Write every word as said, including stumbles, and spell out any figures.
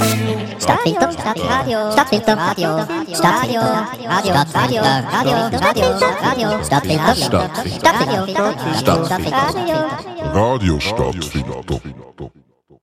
Stadtfilter, Stadtradio, Stadtfilter, Radio, Stadtfilter, Radio, Radio, Radio, Radio, Stadtfilter, Stadtfilter, Stadtfilter, Stadtfilter, Radio, Radio Stadtfilter.